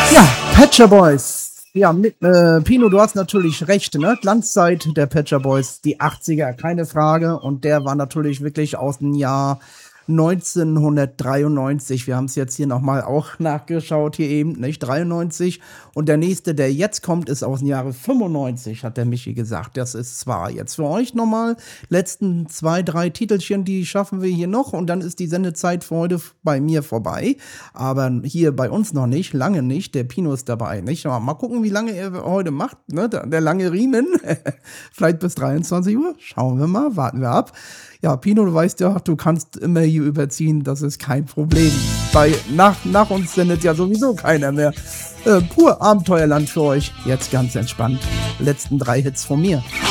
Ja, Pet Shop Boys. Ja, Pino, du hast natürlich recht, ne? Glanzzeit der Pet Shop Boys, die 80er, keine Frage. Und der war natürlich wirklich aus dem Jahr 1993. Wir haben es jetzt hier nochmal auch nachgeschaut, hier eben, nicht? 93. Und der nächste, der jetzt kommt, ist aus dem Jahre 95, hat der Michi gesagt. Das ist zwar jetzt für euch nochmal. Letzten 2, 3 Titelchen, die schaffen wir hier noch. Und dann ist die Sendezeit für heute bei mir vorbei. Aber hier bei uns noch nicht, lange nicht. Der Pino ist dabei, nicht? Mal gucken, wie lange er heute macht, ne? Der lange Riemen. Vielleicht bis 23 Uhr. Schauen wir mal, warten wir ab. Ja, Pino, du weißt ja, du kannst immer hier überziehen, das ist kein Problem. Nach uns sendet ja sowieso keiner mehr. Pur Abenteuerland für euch, jetzt ganz entspannt. Letzten 3 Hits von mir.